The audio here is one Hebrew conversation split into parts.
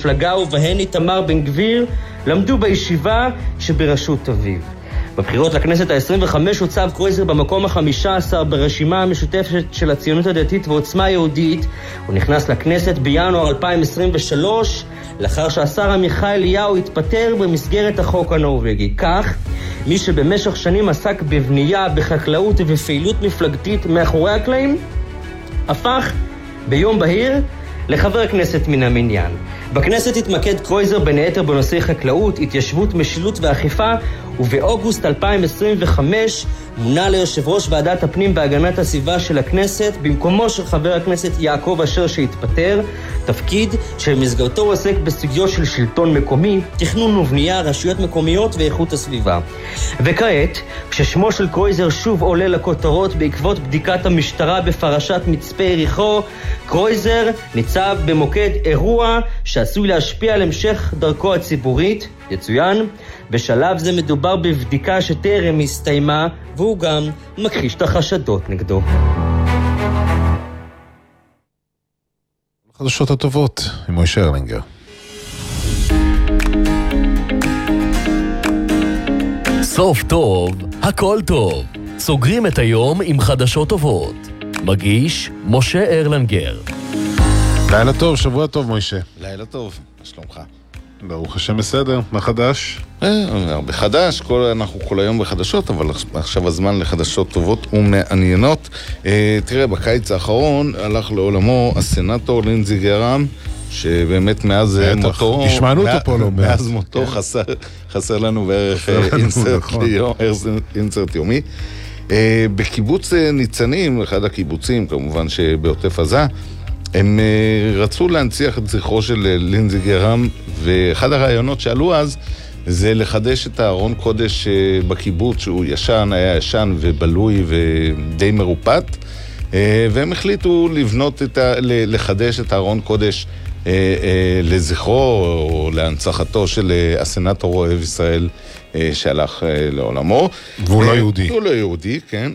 המפלגה ובהן איתמר בן גביר למדו בישיבה שבראשות אביו. בבחירות לכנסת ה-25 הוצב קרויזר במקום ה-15 ברשימה המשותפת של הציונות הדתית ועוצמה יהודית. הוא נכנס לכנסת בינואר 2023, לאחר שהשר עמיחי אליהו התפטר במסגרת החוק הנורווגי. כך, מי שבמשך שנים עסק בבנייה, בחקלאות ובפעילות מפלגתית מאחורי הקלעים, הפך ביום בהיר לחבר הכנסת מן המניין. בכנסת התמקד קרויזר בין היתר בנושאי חקלאות, התיישבות, משילות ואכיפה, ובאוגוסט 2025 מונה ליושב ראש ועדת הפנים והגנת הסביבה של הכנסת במקומו של חבר הכנסת יעקב אשר שהתפטר, תפקיד שבמסגרתו הוא עוסק בסוגיות של שלטון מקומי, תכנון ובנייה, רשויות מקומיות ואיכות הסביבה. וכעת, כששמו של קרויזר שוב עולה לכותרות בעקבות בדיקת המשטרה בפרשת מצפה יריחו, קרויזר ניצב במוקד אירוע שעשוי להשפיע על המשך דרכו הציבורית. יצוין, בשלב זה מדובר בבדיקה שטרם הסתיימה, והוא גם מכחיש את החשדות נגדו. החדשות הטובות עם מוישה ארלינגר. סוף טוב, הכל טוב. סוגרים את היום עם חדשות טובות. מגיש משה ארלינגר. לילה טוב, שבוע טוב מוישה. לילה טוב, מה שלומך? ברוך השם בסדר, מה חדש? הרבה חדש, אנחנו כל היום בחדשות, אבל עכשיו הזמן לחדשות טובות ומעניינות. תראה, בקיץ האחרון הלך לעולמו הסנטור לינדזי גרהאם, שבאמת מאז מותו, השמענו אותו פה לא מעט. מאז מותו חסר לנו בערך אינסרט יומי. בקיבוץ ניצנים, אחד הקיבוצים כמובן שבעוטף עזה, הם רצו להנציח את זכרו של לינדזי גרהאם, ואחד הרעיונות שעלו אז זה לחדש את הארון קודש בקיבוץ, שהוא היה ישן ובלוי ודי מרופט, והם החליטו לחדש את הארון קודש לזכרו או להנצחתו של הסנטור אוהב ישראל שהלך לעולמו. והוא לא יהודי. הוא לא יהודי, כן.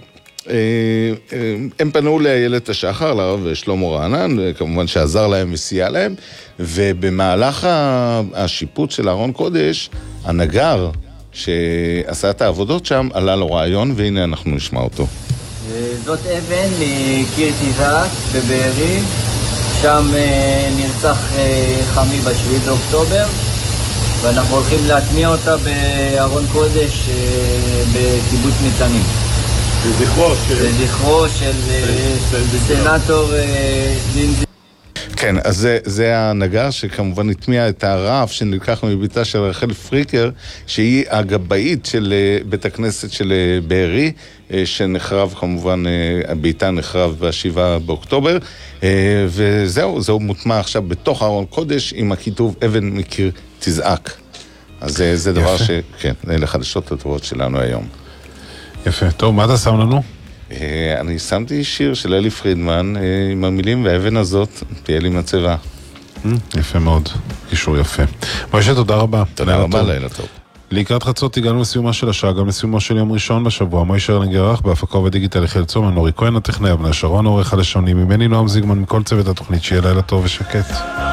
הם פנו לאיילת השחר, לרב שלמה רענן, כמובן שעזר להם וסייע להם, ובמהלך השיפוט של ארון קודש, הנגר שעשה את העבודות שם עלה לו רעיון, והנה אנחנו נשמע אותו. זאת אבן מקיר תיזק בבארי, שם נרצח חמי ב7 באוקטובר, ואנחנו הולכים להטמיע אותה בארון קודש בקיבוץ ניצנים. לזכרו של סנטור לינדזי. כן, אז זה הנגר שכמובן התמיע את הרף שנלקח מביתה של רחל פריקר, שהיא הגבאית של בית הכנסת של בארי, שנחרב כמובן, הביתה נחרב ב7 באוקטובר, וזהו מוטמע עכשיו בתוך ארון קודש עם הכיתוב אבן מקיר תזעק. אז זה דבר שכן, אלה חדשות הטובות שלנו היום. יפה, טוב, מה אתה שם לנו? אני שמתי שיר של אלי פרידמן עם המילים והאבן הזאת תהיה לי מצבה. יפה מאוד, קישור יפה. מוישה, תודה רבה. תודה רבה, לילה טוב. לקראת חצות הגענו לסיומה של השעה, גם לסיומו של יום ראשון בשבוע. מוישה ארלינגר ערך בהפקה ודיגיטל יחיאל צומן, נורי כהן הטכנאי, אבנר שרון, עורך הלשוני, ממני נועם זיגמן, מכל צוות התוכנית, שיהיה לילה טוב ושקט.